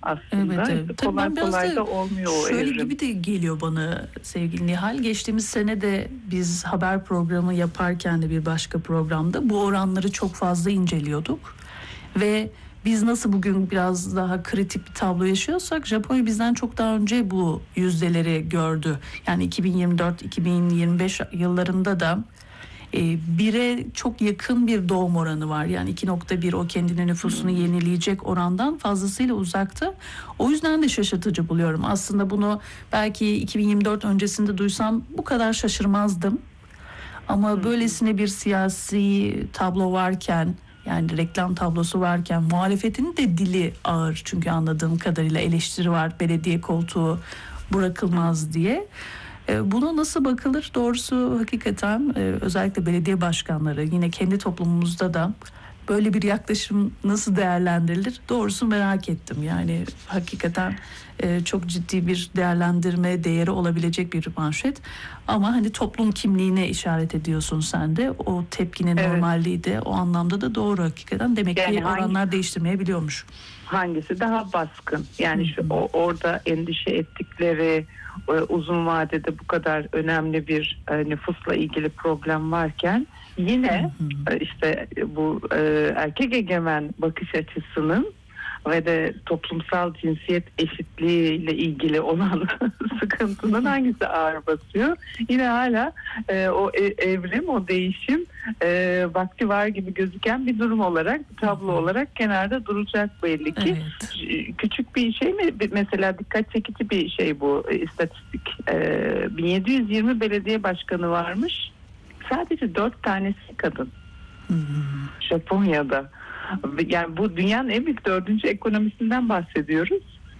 aslında. Evet. İşte Tabii kolay ben biraz kolay da da olmuyor o şöyle evrim. gibi de geliyor bana sevgili Nihal. Geçtiğimiz sene de biz haber programı yaparken de bir başka programda bu oranları çok fazla inceliyorduk. Ve biz nasıl bugün biraz daha kritik bir tablo yaşıyorsak Japonya bizden çok daha önce bu yüzdeleri gördü. Yani 2024-2025 yıllarında da bire çok yakın bir doğum oranı var. Yani 2,1 o kendine nüfusunu yenileyecek orandan fazlasıyla uzakta. O yüzden de şaşırtıcı buluyorum. Aslında bunu belki 2024 öncesinde duysam bu kadar şaşırmazdım. Ama böylesine bir siyasi tablo varken, yani reklam tablosu varken, muhalefetin de dili ağır. Çünkü anladığım kadarıyla eleştiri var, belediye koltuğu bırakılmaz diye. Buna nasıl bakılır? Doğrusu hakikaten özellikle belediye başkanları, yine kendi toplumumuzda da böyle bir yaklaşım nasıl değerlendirilir? Doğrusu merak ettim. Yani hakikaten çok ciddi bir değerlendirme değeri olabilecek bir manşet. Ama hani toplum kimliğine işaret ediyorsun sen de. O tepkinin Evet. normalliği de o anlamda da doğru hakikaten. Demek Yani ki oranlar değiştirmeyebiliyormuş. hangisi daha baskın? Yani orada endişe ettikleri uzun vadede bu kadar önemli bir nüfusla ilgili problem varken yine işte bu erkek egemen bakış açısının ve de toplumsal cinsiyet eşitliği ile ilgili olan sıkıntının hangisi ağır basıyor? Yine hala o evrim, o değişim vakti var gibi gözüken bir durum olarak, bir tablo olarak kenarda duracak belli ki. Evet. Küçük bir şey mi? Mesela dikkat çekici bir şey bu istatistik. 1720 belediye başkanı varmış. Sadece 4 tanesi kadın. Japonya'da. Yani bu dünyanın en büyük 4. ekonomisinden bahsediyoruz.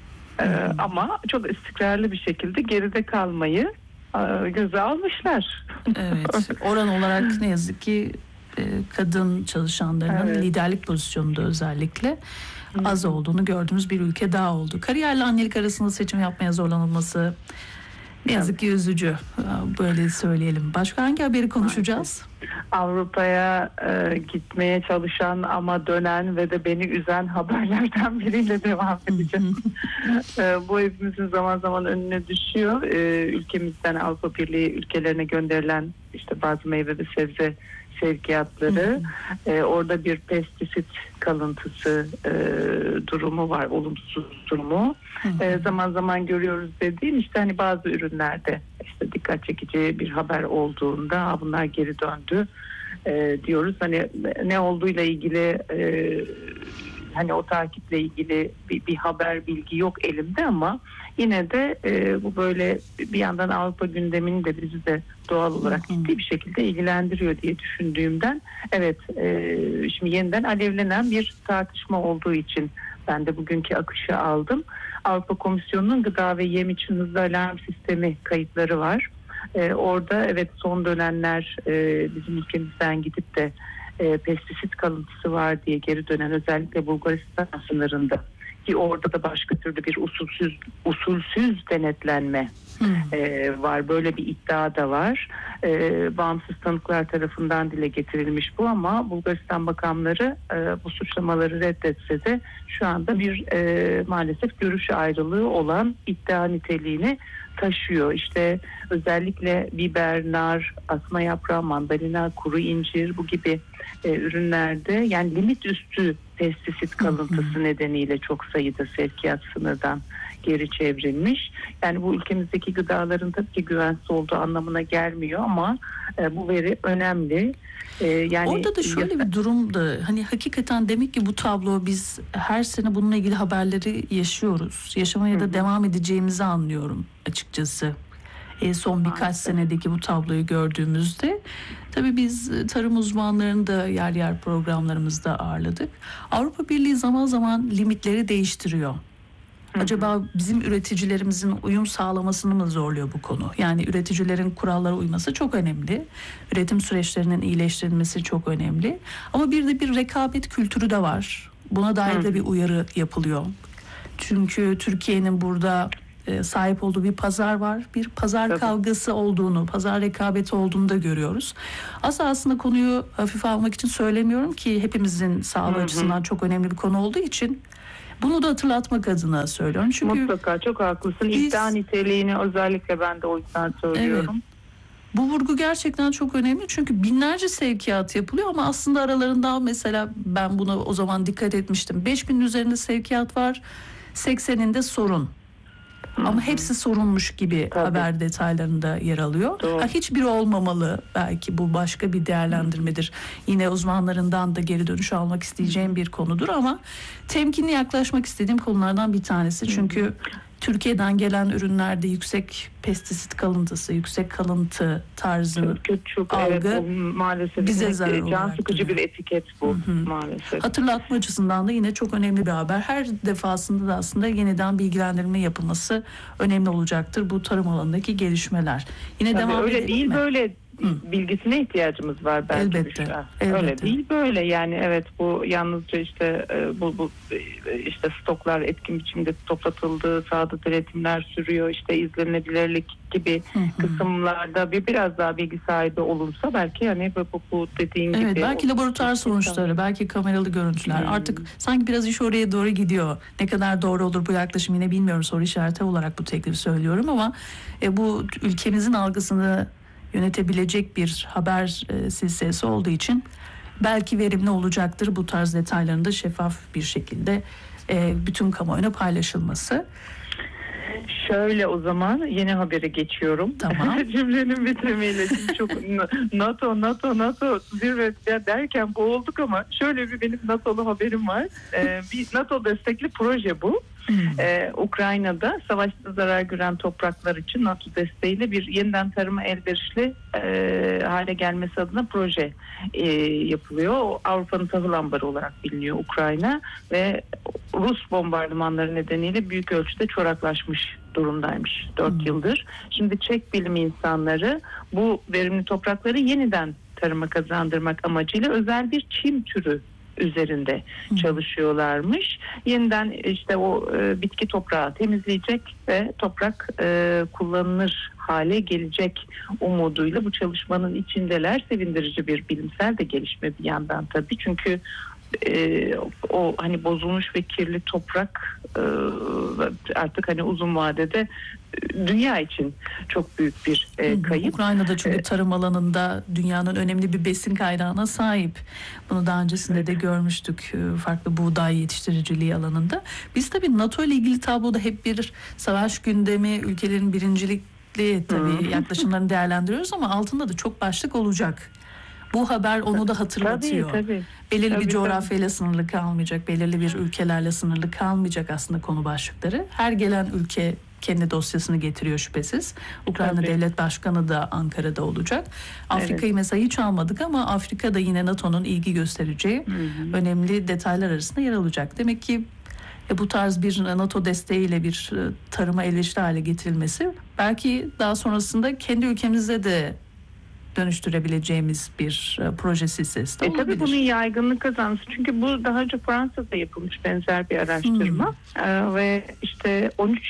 Ama çok istikrarlı bir şekilde geride kalmayı göze almışlar. Evet. Oran olarak ne yazık ki kadın çalışanlarının liderlik pozisyonunda özellikle az olduğunu gördüğümüz bir ülke daha oldu. Kariyerle annelik arasında seçim yapmaya zorlanılması ne yazık ki üzücü. Böyle söyleyelim. Başka hangi haberi konuşacağız? Avrupa'ya gitmeye çalışan ama dönen ve de beni üzen haberlerden biriyle devam edeceğim. Bu hepimizin zaman zaman önüne düşüyor. Ülkemizden Avrupa Birliği ülkelerine gönderilen işte bazı meyve ve sebze sevkiyatları, orada bir pestisit kalıntısı durumu var, olumsuz durumu. Zaman zaman görüyoruz dediğim işte hani bazı ürünlerde işte dikkat çekici bir haber olduğunda bunlar geri döndü diyoruz. Hani ne olduğuyla ilgili hani o takiple ilgili bir haber bilgi yok elimde ama yine de bu böyle bir yandan Avrupa gündemini de bizi de doğal olarak ciddi bir şekilde ilgilendiriyor diye düşündüğümden evet şimdi yeniden alevlenen bir tartışma olduğu için ben de bugünkü akışı aldım. Avrupa Komisyonu'nun gıda ve yem için hızlı alarm sistemi kayıtları var. Orada evet son dönenler bizim ülkemizden gidip de pestisit kalıntısı var diye geri dönen özellikle Bulgaristan sınırında ki orada da başka türlü bir usulsüz denetlenme var. Böyle bir iddia da var. Bağımsız tanıklar tarafından dile getirilmiş bu ama Bulgaristan makamları bu suçlamaları reddetse de şu anda bir maalesef görüş ayrılığı olan iddia niteliğini taşıyor. İşte özellikle biber, nar, asma yaprağı, mandalina, kuru incir bu gibi ürünlerde yani limit üstü pestisit kalıntısı nedeniyle çok sayıda sevkiyat sınırdan geri çevrilmiş. Yani bu ülkemizdeki gıdaların tabii ki güvensiz olduğu anlamına gelmiyor ama bu veri önemli. Yani orada da şöyle bir durum da hani hakikaten demek ki bu tablo biz her sene bununla ilgili haberleri yaşıyoruz. Yaşamaya da devam edeceğimizi anlıyorum açıkçası. Son birkaç senedeki bu tabloyu gördüğümüzde tabii biz tarım uzmanlarını da yer yer programlarımızda ağırladık. Avrupa Birliği zaman zaman limitleri değiştiriyor. Acaba bizim üreticilerimizin uyum sağlamasını mı zorluyor bu konu? Yani üreticilerin kurallara uyması çok önemli. Üretim süreçlerinin iyileştirilmesi çok önemli. Ama bir de bir rekabet kültürü de var. Buna dair de bir uyarı yapılıyor. Çünkü Türkiye'nin burada sahip olduğu bir pazar var. Bir pazar kavgası olduğunu, pazar rekabeti olduğunu da görüyoruz. Aslında konuyu hafife almak için söylemiyorum ki hepimizin sağlığı açısından çok önemli bir konu olduğu için Bunu da hatırlatmak adına söylüyorum. Çünkü mutlaka çok haklısın. İddia niteliğini özellikle ben de o yüzden söylüyorum. Evet. Bu vurgu gerçekten çok önemli çünkü binlerce sevkiyat yapılıyor ama aslında aralarında mesela ben buna o zaman dikkat etmiştim. 5000'in üzerinde sevkiyat var, 80'inde sorun. Ama hepsi sorunmuş gibi haber detaylarında yer alıyor. Hiçbiri olmamalı. Belki bu başka bir değerlendirmedir. Yine uzmanlarından da geri dönüş almak isteyeceğim bir konudur ama temkinli yaklaşmak istediğim konulardan bir tanesi. Çünkü Türkiye'den gelen ürünlerde yüksek pestisit kalıntısı, yüksek kalıntı tarzı çok, algı evet, maalesef bize zarar can sıkıcı bir etiket bu maalesef. Hatırlatma açısından da yine çok önemli bir haber. Her defasında da aslında yeniden bilgilendirme yapılması önemli olacaktır bu tarım alanındaki gelişmeler. Yine Tabii devam öyle edelim değil mi? Böyle bilgisine ihtiyacımız var bence. Elbette. Öyle değil böyle yani evet bu yalnızca işte bu işte stoklar etkin biçimde toplatıldı, sahada denetimler sürüyor, işte izlenebilirlik gibi kısımlarda biraz daha bilgi sahibi olunsa belki hani bu dediğin gibi. Evet, belki laboratuvar sonuçları, belki kameralı görüntüler. Artık sanki biraz iş oraya doğru gidiyor. Ne kadar doğru olur bu yaklaşım yine bilmiyorum, soru işareti olarak bu teklifi söylüyorum ama bu ülkemizin algısını yönetebilecek bir haber silsilesi olduğu için belki verimli olacaktır bu tarz detayların da şeffaf bir şekilde bütün kamuoyuna paylaşılması. Şöyle o zaman yeni habere geçiyorum. Tamam. Cümlenin bitimiyle şimdi çok NATO zirve derken boğulduk ama şöyle bir benim NATO'lu haberim var. Bir NATO destekli proje bu. Ukrayna'da savaşta zarar gören topraklar için NATO desteğiyle bir yeniden tarıma elverişli hale gelmesi adına proje yapılıyor. O Avrupa'nın tahıl ambarı olarak biliniyor Ukrayna ve Rus bombardımanları nedeniyle büyük ölçüde çoraklaşmış durumdaymış 4 yıldır. Şimdi Çek bilim insanları bu verimli toprakları yeniden tarıma kazandırmak amacıyla özel bir çim türü üzerinde çalışıyorlarmış. Yeniden işte o bitki toprağı temizleyecek ve toprak kullanılır hale gelecek umuduyla bu çalışmanın içindeler. Sevindirici bir bilimsel de gelişme bir yandan tabii. Çünkü o hani bozulmuş ve kirli toprak artık hani uzun vadede dünya için çok büyük bir kayıp. Ukrayna'da çünkü tarım alanında dünyanın önemli bir besin kaynağına sahip. Bunu daha öncesinde de görmüştük farklı buğday yetiştiriciliği alanında. Biz tabii NATO ile ilgili tabloda hep bir savaş gündemi, ülkelerin birincilikli tabii yaklaşımlarını değerlendiriyoruz ama altında da çok başlık olacak. Bu haber onu da hatırlatıyor. Tabii. Belirli bir coğrafyayla sınırlı kalmayacak, belirli bir ülkelerle sınırlı kalmayacak aslında konu başlıkları. Her gelen ülke kendi dosyasını getiriyor şüphesiz. Ukrayna Devlet Başkanı da Ankara'da olacak. Afrika'yı mesela hiç almadık ama Afrika'da yine NATO'nun ilgi göstereceği önemli detaylar arasında yer alacak. Demek ki bu tarz bir NATO desteğiyle bir tarıma elverişli hale getirilmesi belki daha sonrasında kendi ülkemizde de dönüştürebileceğimiz bir proje silsilesi de olabilir. Tabii bunun yaygınlık kazanması. Çünkü bu daha önce Fransa'da yapılmış benzer bir araştırma ve işte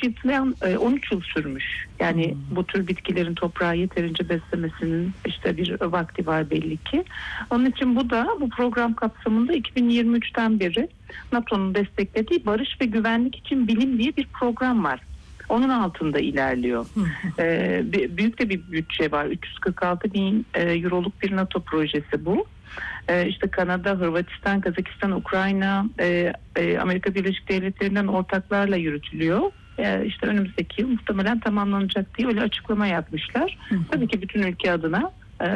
13 yıl sürmüş. Yani bu tür bitkilerin toprağı yeterince beslemesinin işte bir vakti var belli ki. Onun için bu program kapsamında 2023'ten beri NATO'nun desteklediği Barış ve Güvenlik için Bilim diye bir program var. Onun altında ilerliyor. Büyük de bir bütçe var. 346 bin euroluk bir NATO projesi bu. İşte Kanada, Hırvatistan, Kazakistan, Ukrayna, Amerika Birleşik Devletleri'nden ortaklarla yürütülüyor. İşte önümüzdeki yıl muhtemelen tamamlanacak diye öyle açıklama yapmışlar. Tabii ki bütün ülke adına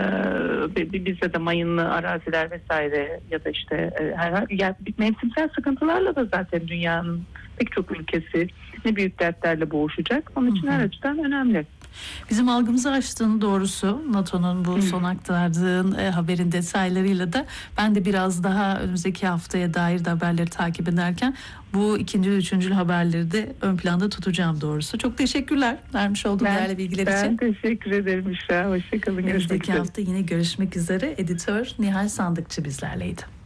bizde de mayınlı araziler vesaire ya da işte mevsimsel sıkıntılarla da zaten dünyanın pek çok ülkesi ne büyük dertlerle boğuşacak. Onun için her açıdan önemli. Bizim algımızı açtığını doğrusu NATO'nun bu son aktardığın haberin detaylarıyla da ben de biraz daha önümüzdeki haftaya dair de haberleri takip ederken bu ikinci ve üçüncü haberleri de ön planda tutacağım doğrusu. Çok teşekkürler vermiş olduğun değerli bilgiler için. Ben teşekkür ederim Müşra. Hoşçakalın. Önümüzdeki hafta yine görüşmek üzere. Editör Nihal Sandıkçı bizlerleydi.